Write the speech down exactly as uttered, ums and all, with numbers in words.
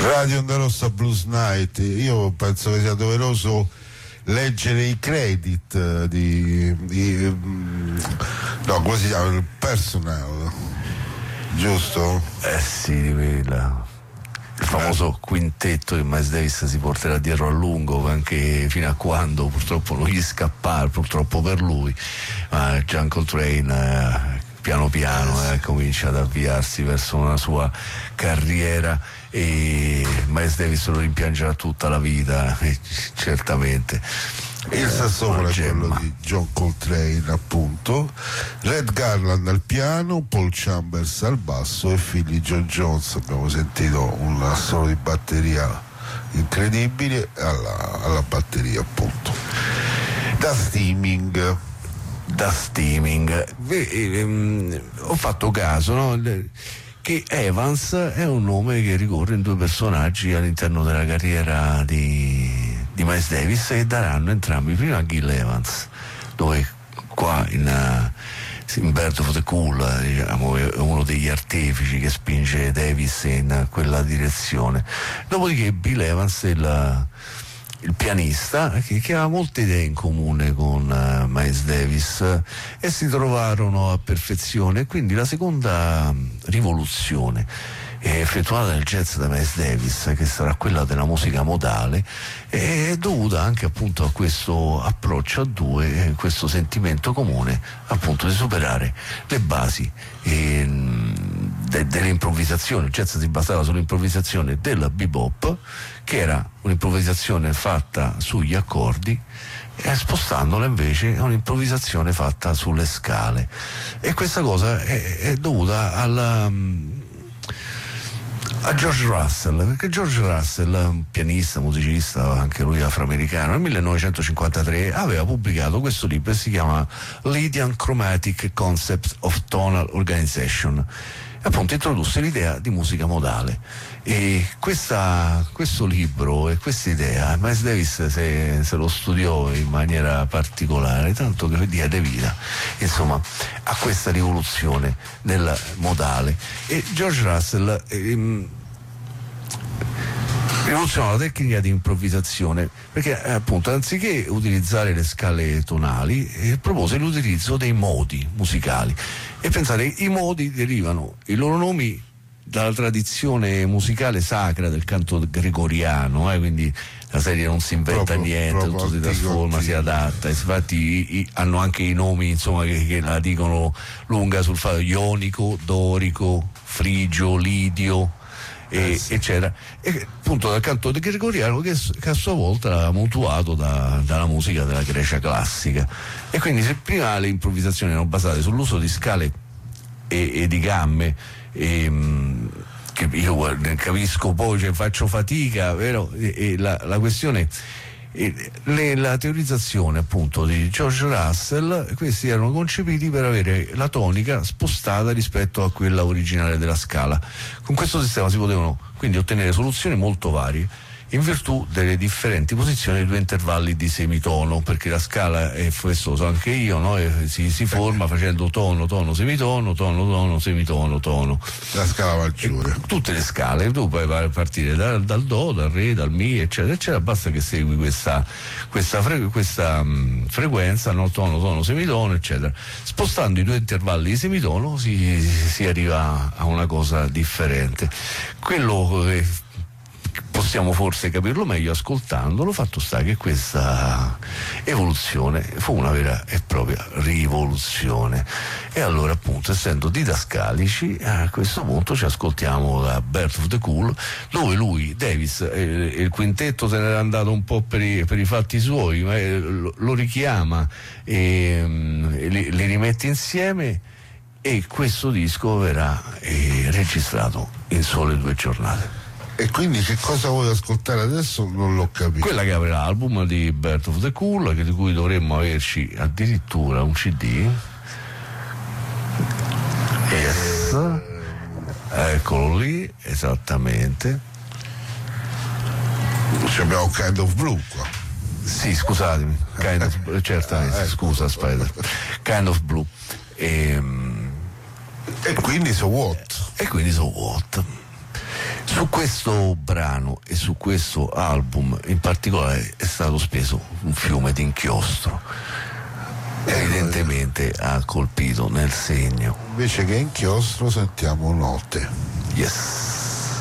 Radio Onda Rossa Blues Night. Io penso che sia doveroso leggere i credit di, di no, come si chiama? Il personnel, giusto? Eh sì, di quella. Il famoso eh. quintetto che Miles Davis si porterà dietro a lungo, anche fino a quando purtroppo non gli scapparà, purtroppo per lui, ma John Coltrane eh, piano piano eh, comincia ad avviarsi verso una sua carriera e Miles Davis lo rimpiangerà tutta la vita, eh, certamente. Il sassofono è quello di John Coltrane, appunto, Red Garland al piano, Paul Chambers al basso e Philly Joe Jones. Abbiamo sentito un assolo di batteria incredibile alla, alla batteria, appunto. Da steaming da steaming Beh, ehm, ho fatto caso, no? che Evans è un nome che ricorre in due personaggi all'interno della carriera di, di Miles Davis, e daranno entrambi prima Gil Evans, dove qua in, uh, in Bird of the Cool, diciamo, è uno degli artefici che spinge Davis in quella direzione. Dopodiché Bill Evans è il il pianista che, che aveva molte idee in comune con uh, Miles Davis uh, e si trovarono a perfezione. Quindi la seconda um, rivoluzione eh, effettuata nel jazz da Miles Davis, che sarà quella della musica modale, è dovuta anche appunto a questo approccio a due, eh, questo sentimento comune appunto di superare le basi eh, de- dell'improvvisazione. Il jazz si basava sull'improvvisazione della bebop, che era un'improvvisazione fatta sugli accordi, e spostandola invece a un'improvvisazione fatta sulle scale. E questa cosa è, è dovuta alla, a George Russell, perché George Russell, un pianista, musicista, anche lui afroamericano, nel millenovecentocinquantatré aveva pubblicato questo libro che si chiama Lydian Chromatic Concepts of Tonal Organization. Appunto introdusse l'idea di musica modale, e questa, questo libro e questa idea Miles Davis se, se lo studiò in maniera particolare, tanto che diede vita insomma a questa rivoluzione del modale. E George Russell ehm, rivoluzionò la tecnica di improvvisazione, perché eh, appunto anziché utilizzare le scale tonali eh, propose l'utilizzo dei modi musicali. E pensate, i modi derivano i loro nomi dalla tradizione musicale sacra del canto gregoriano, eh, quindi la serie non si inventa proprio, niente, proprio tutto si trasforma, si adatta. Infatti i, i, hanno anche i nomi insomma che, che la dicono lunga sul fatto: ionico, dorico, frigio, lidio, E, eh sì. eccetera, e appunto dal canto gregoriano che, che a sua volta l'ha mutuato da, dalla musica della Grecia classica. E quindi se prima le improvvisazioni erano basate sull'uso di scale e, e di gamme, e, mh, che io ne capisco poi, cioè, faccio fatica, vero? E, e la, la questione E le, la teorizzazione appunto di George Russell, questi erano concepiti per avere la tonica spostata rispetto a quella originale della scala. Con questo sistema si potevano quindi ottenere soluzioni molto varie in virtù delle differenti posizioni dei due intervalli di semitono, perché la scala, e questo lo so anche io, no? E si, si forma facendo tono, tono, semitono, tono, tono, semitono, tono. La scala maggiore. Tutte le scale, tu puoi partire da, dal do, dal re, dal mi, eccetera, eccetera, basta che segui questa, questa, fre, questa um, frequenza, no? Tono, tono, semitono, eccetera. Spostando i due intervalli di semitono si, si arriva a una cosa differente. Quello che possiamo forse capirlo meglio ascoltandolo, fatto sta che questa evoluzione fu una vera e propria rivoluzione. E allora appunto, essendo didascalici, a questo punto ci ascoltiamo da Bird of the Cool, dove lui, Davis, eh, il quintetto se n'era andato un po' per i, per i fatti suoi, ma eh, lo, lo richiama e, um, e li, li rimette insieme, e questo disco verrà eh, registrato in sole due giornate. E quindi che cosa vuoi ascoltare adesso? Non l'ho capito. Quella che apre l'album di Bird of the Cool, che di cui dovremmo averci addirittura un C D. Yes. Eh... Eccolo lì, esattamente. Ci abbiamo Kind of Blue qua. Sì, scusatemi. Kind of, certamente, eh, scusa Spider. Kind of Blue. E, e quindi So What? E quindi So What. Su questo brano e su questo album in particolare è stato speso un fiume di inchiostro, evidentemente ha colpito nel segno. Invece che inchiostro sentiamo note. Yes.